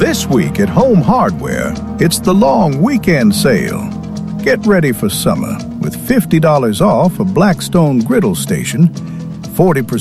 This week at Home Hardware, it's the long weekend sale. Get ready for summer with $50 off a Blackstone griddle station, 40%